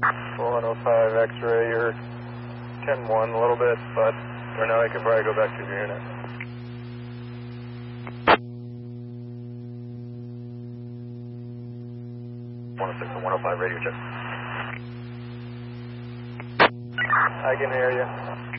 105 X-ray, you're 10-1 a little bit, but for now I could probably go back to the unit. 106 and 105 radio check. I can hear you.